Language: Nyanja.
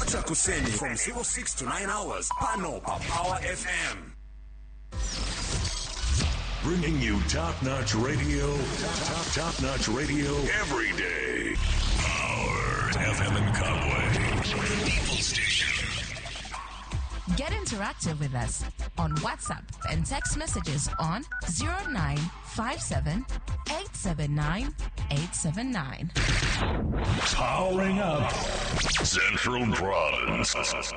Wacha Kuseni from 06 to 9 hours. Pano pa Power FM. Bringing you top-notch radio, top-notch radio every day. Power FM in Kabwe. People Station. Get interactive with us on WhatsApp and text messages on 0957 879 879. Powering up Central Province.